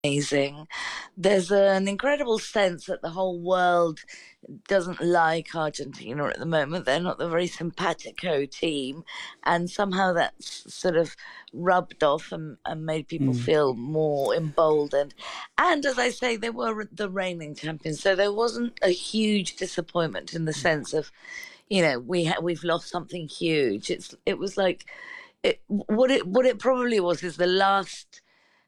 amazing. There's an incredible sense that the whole world doesn't like Argentina at the moment. They're not the very simpatico team, and somehow that's sort of rubbed off and made people Mm. feel more emboldened. And as I say, they were the reigning champions, so there wasn't a huge disappointment in the sense of, we've lost something huge. It was like what it probably was is the last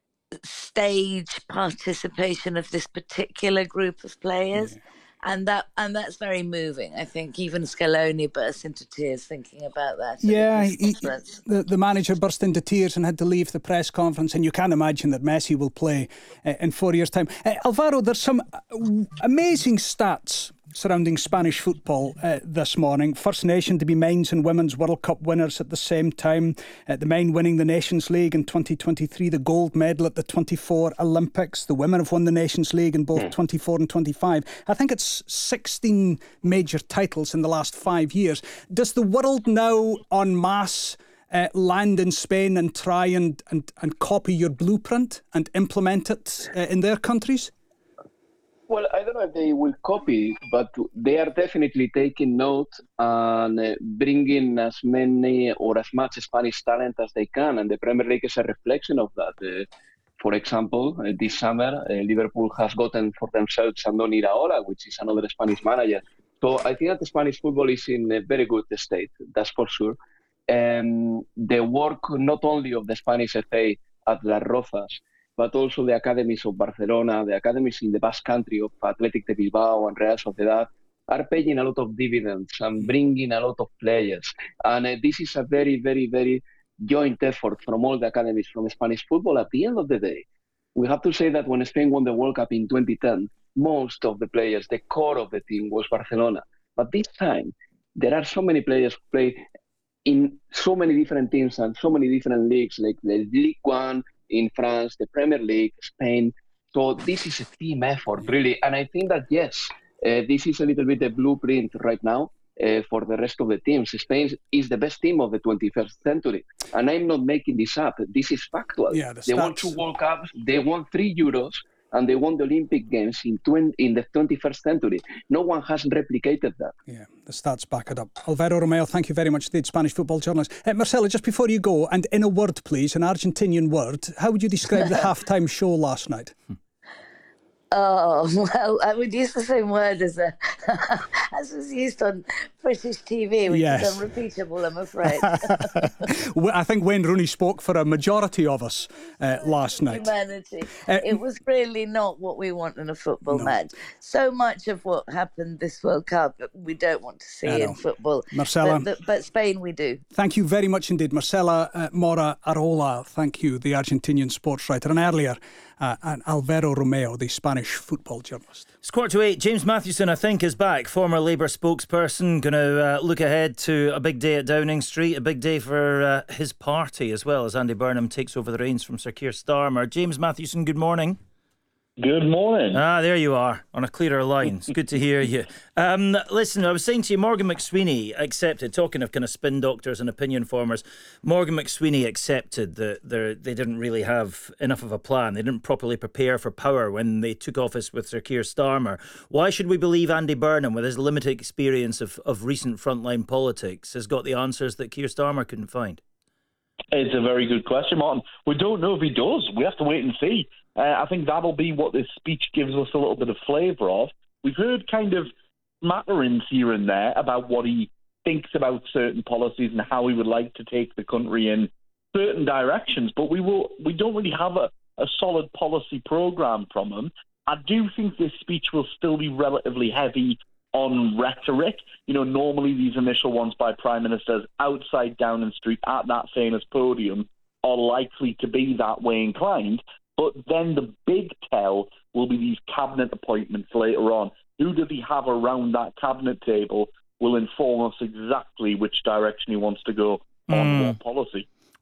stage participation of this particular group of players. Yeah. And that's very moving. I think even Scaloni burst into tears thinking about that. Yeah, The the manager burst into tears and had to leave the press conference, and you can't imagine that Messi will play in 4 years' time. Alvaro, there's some amazing stats surrounding Spanish football this morning. First nation to be men's and women's World Cup winners at the same time. The men winning the Nations League in 2023, the gold medal at the 24 Olympics. The women have won the Nations League in both 24 and 25. I think it's 16 major titles in the last 5 years. Does the world now en masse land in Spain and try and copy your blueprint and implement it in their countries? Well, I don't know if they will copy, but they are definitely taking note and bringing as many or as much Spanish talent as they can. And the Premier League is a reflection of that. For example, this summer, Liverpool has gotten for themselves Andoni Iraola, which is another Spanish manager. So I think that the Spanish football is in a very good state, that's for sure. The work not only of the Spanish FA at Las Rozas, but also the academies of Barcelona, the academies in the Basque Country of Athletic de Bilbao and Real Sociedad are paying a lot of dividends and bringing a lot of players. And this is a very, very, very joint effort from all the academies from Spanish football. At the end of the day, we have to say that when Spain won the World Cup in 2010, most of the players, the core of the team was Barcelona. But this time, there are so many players who play in so many different teams and so many different leagues, like the Ligue 1, in France, the Premier League, Spain. So this is a team effort, really. And I think that, yes, this is a little bit a blueprint right now for the rest of the teams. Spain is the best team of the 21st century. And I'm not making this up. This is factual. Yeah, they won 2 World Cups, they won 3 Euros, and they won the Olympic Games in the 21st century. No one has replicated that. Yeah, the stats back it up. Alvaro Romeo, thank you very much indeed, Spanish football journalist. Marcela, just before you go, and in a word please, an Argentinian word, how would you describe the halftime show last night? Oh, well, I would use the same word as was used on British TV, which is unrepeatable, I'm afraid. I think Wayne Rooney spoke for a majority of us last night. Humanity. It was really not what we want in a football match. So much of what happened this World Cup, we don't want to see in football. Marcela. But Spain, we do. Thank you very much indeed. Marcela Mora Arola, thank you, the Argentinian sports writer. And earlier, and Alvaro Romeo, the Spanish football journalist. It's 7:45. James Mathewson, I think, is back. Former Labour spokesperson, going to look ahead to a big day at Downing Street, a big day for his party as well as Andy Burnham takes over the reins from Sir Keir Starmer. James Mathewson, good morning. Good morning. There you are, on a clearer line. It's good to hear you. Listen, I was saying to you, Morgan McSweeney accepted, talking of kind of spin doctors and opinion formers, Morgan McSweeney accepted that they didn't really have enough of a plan. They didn't properly prepare for power when they took office with Sir Keir Starmer. Why should we believe Andy Burnham, with his limited experience of recent frontline politics, has got the answers that Keir Starmer couldn't find? It's a very good question, Martin. We don't know if he does. We have to wait and see. I think that'll be what this speech gives us a little bit of flavour of. We've heard kind of matterings here and there about what he thinks about certain policies and how he would like to take the country in certain directions, but we don't really have a solid policy programme from him. I do think this speech will still be relatively heavy on rhetoric. You know, normally these initial ones by prime ministers outside Downing Street at that famous podium are likely to be that way inclined. But then the big tell will be these cabinet appointments later on. Who does he have around that cabinet table will inform us exactly which direction he wants to go on what policy.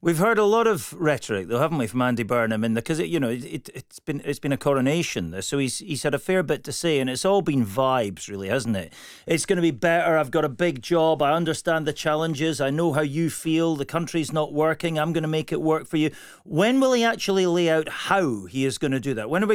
We've heard a lot of rhetoric, though, haven't we, from Andy Burnham? Because it's been a coronation, so he's had a fair bit to say, and it's all been vibes, really, hasn't it? It's going to be better. I've got a big job. I understand the challenges. I know how you feel. The country's not working. I'm going to make it work for you. When will he actually lay out how he is going to do that? When are we